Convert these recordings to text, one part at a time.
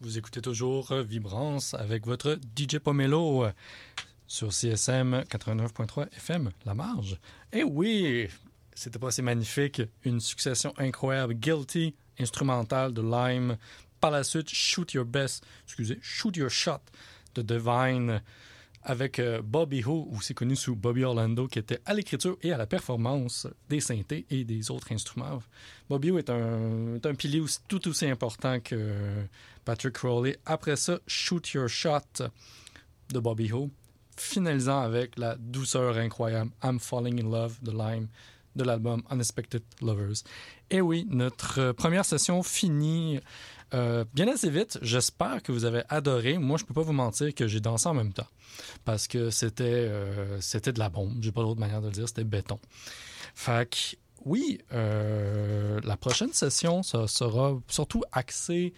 Vous écoutez toujours Vibrance avec votre DJ Pomelo sur CSM 89.3 FM, La Marge. Et oui, c'était pas assez magnifique. Une succession incroyable. Guilty, instrumental de Lime. Par la suite, Shoot Your Shot de Divine avec Bobby Ho, aussi connu sous Bobby Orlando, qui était à l'écriture et à la performance des synthés et des autres instruments. Bobby Ho est un pilier tout aussi important que Patrick Crowley. Après ça, Shoot Your Shot de Bobby Ho, finalisant avec la douceur incroyable I'm Falling in Love de Lime de l'album Unexpected Lovers. Et oui, notre première session finit bien assez vite. J'espère que vous avez adoré. Moi, je peux pas vous mentir que j'ai dansé en même temps parce que c'était de la bombe. J'ai pas d'autre manière de le dire. C'était béton. Fait que oui, la prochaine session, ça sera surtout axée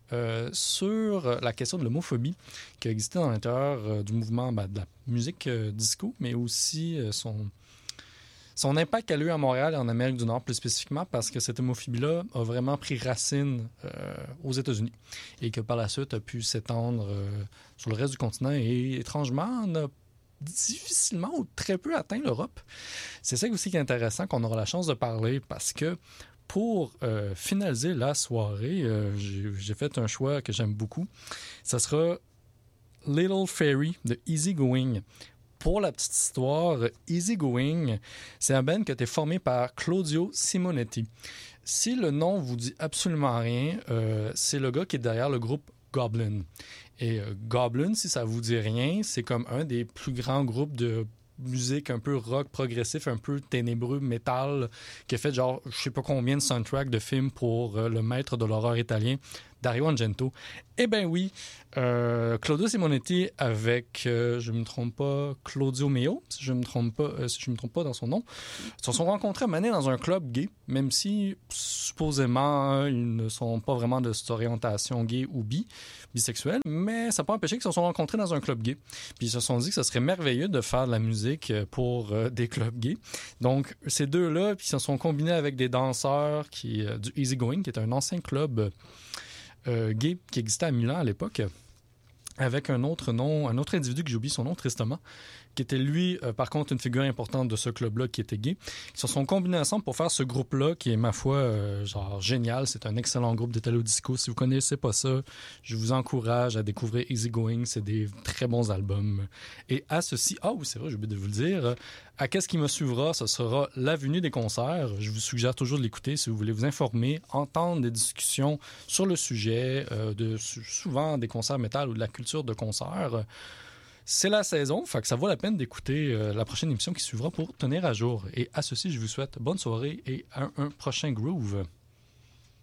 sur la question de l'homophobie qui a existé dans l'intérieur du mouvement de la musique disco, mais aussi son impact qu'elle a eu à Montréal et en Amérique du Nord plus spécifiquement parce que cette homophobie-là a vraiment pris racine aux États-Unis et que par la suite a pu s'étendre sur le reste du continent et étrangement n'a difficilement ou très peu atteint l'Europe. C'est ça aussi qui est intéressant qu'on aura la chance de parler parce que pour finaliser la soirée, j'ai fait un choix que j'aime beaucoup. Ça sera Little Fairy de Easy Going. Pour la petite histoire, Easy Going, c'est un band qui a été formé par Claudio Simonetti. Si le nom vous dit absolument rien, c'est le gars qui est derrière le groupe Goblin. Et Goblin, si ça vous dit rien, c'est comme un des plus grands groupes de musique un peu rock progressif, un peu ténébreux, métal, qui a fait genre je sais pas combien de soundtracks de films pour le maître de l'horreur italien, Dario Argento. Eh bien oui, Claudio Simonetti avec, je me trompe pas, Claudio Meo, si je me trompe pas dans son nom, se sont rencontrés à Mané dans un club gay, même si supposément ils ne sont pas vraiment de cette orientation gay ou bisexuelle, mais ça n'a pas empêché qu'ils se sont rencontrés dans un club gay. Puis ils se sont dit que ce serait merveilleux de faire de la musique pour des clubs gays. Donc ces deux-là, puis ils se sont combinés avec des danseurs du Easy Going, qui est un ancien club gay qui existait à Milan à l'époque, avec un autre individu que j'ai oublié son nom tristement, qui était lui, par contre, une figure importante de ce club-là qui était gay. Ils se sont combinés ensemble pour faire ce groupe-là qui est, ma foi, genre génial. C'est un excellent groupe d'Italo Disco. Si vous connaissez pas ça, je vous encourage à découvrir Easy Going. C'est des très bons albums. Et à ceci, oui, c'est vrai, j'ai oublié de vous le dire, à qu'est-ce qui me suivra, ce sera l'avenue des concerts. Je vous suggère toujours de l'écouter si vous voulez vous informer, entendre des discussions sur le sujet, souvent des concerts métal ou de la culture de concert. C'est la saison, fait que ça vaut la peine d'écouter la prochaine émission qui suivra pour tenir à jour. Et à ceci, je vous souhaite bonne soirée et un prochain groove.